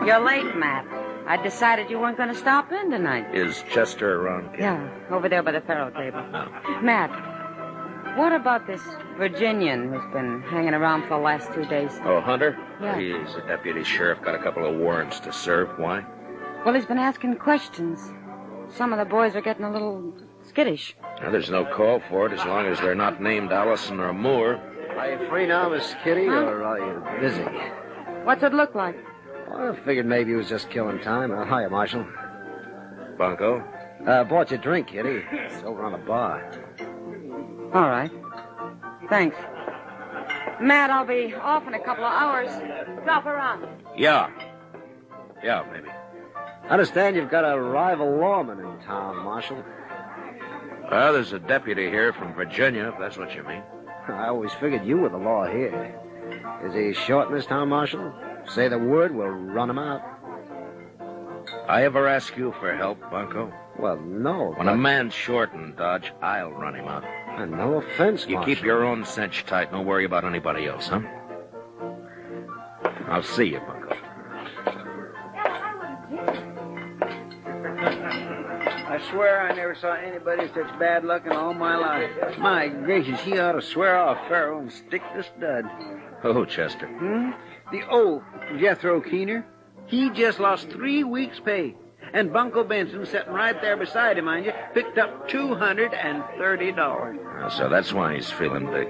You're late, Matt. I decided you weren't going to stop in tonight. Is Chester around, Kid? Yeah, over there by the faro table. No. Matt, what about this Virginian who's been hanging around for the last 2 days? Oh, Hunter? Yeah. He's a deputy sheriff, got a couple of warrants to serve. Why? Well, he's been asking questions. Some of the boys are getting a little skittish. Now, there's no call for it as long as they're not named Allison or Moore. Are you free now, Miss Kitty, or are you busy? What's it look like? Well, I figured maybe he was just killing time. Hiya, Marshal. Bunko? Bought you a drink, Kitty. It's over on the bar. All right. Thanks. Matt, I'll be off in a couple of hours. Drop around. Yeah. Yeah, maybe. I understand you've got a rival lawman in town, Marshal. Well, there's a deputy here from Virginia, if that's what you mean. I always figured you were the law here. Is he short in this town, Marshal? Say the word, we'll run him out. I ever ask you for help, Bunko? Well, no. When a man's short in Dodge, I'll run him out. No offense, You Marshal. keep your own cinch tight. Don't worry about anybody else, huh? I'll see you, Bunko. I swear I never saw anybody with such bad luck in all my life. My gracious, he ought to swear off Pharaoh and stick to stud. Oh, Chester. The old Jethro Keener, he just lost 3 weeks' pay. And Bunko Benson, sitting right there beside him, mind you, picked up $230. So that's why he's feeling big.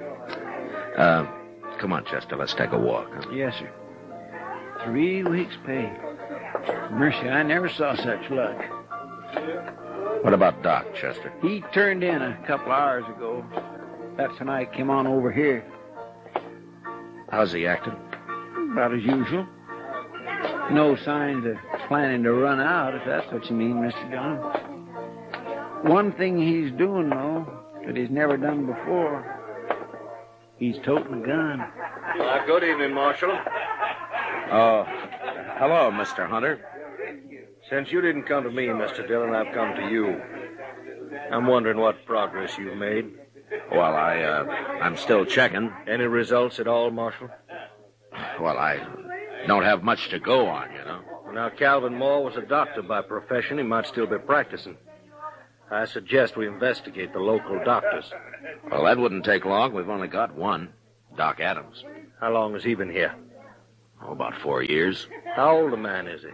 Come on, Chester, let's take a walk. Huh? Yes, sir. 3 weeks' pay. Mercy, I never saw such luck. What about Doc, Chester? He turned in a couple hours ago. That's when I came on over here. How's he acting? About as usual. No signs of planning to run out, if that's what you mean, Mr. John. One thing he's doing, though, that he's never done before. He's toting a gun. Good evening, Marshal. Oh, hello, Mr. Hunter. Since you didn't come to me, Mr. Dillon, I've come to you. I'm wondering what progress you've made. Well, I'm still checking. Any results at all, Marshal? Well, I don't have much to go on, you know. Now, Calvin Moore was a doctor by profession. He might still be practicing. I suggest we investigate the local doctors. Well, that wouldn't take long. We've only got one, Doc Adams. How long has he been here? Oh, about 4 years. How old a man is he?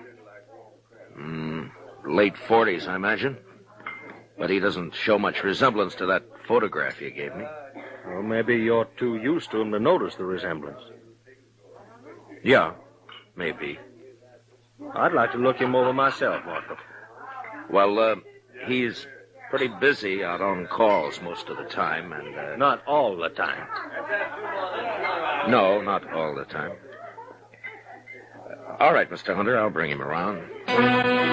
Late 40s, I imagine. But he doesn't show much resemblance to that photograph you gave me. Well, maybe you're too used to him to notice the resemblance. Yeah, maybe. I'd like to look him over myself, Marshal. Well, he's pretty busy out on calls most of the time, and... Not all the time. No, not all the time. All right, Mr. Hunter, I'll bring him around.